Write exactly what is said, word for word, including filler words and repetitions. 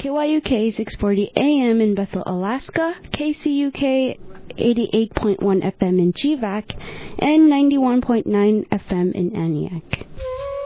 K Y U K six forty A M in Bethel, Alaska, K C U K eighty-eight point one F M in G V A C, and ninety-one point nine F M in Aniak.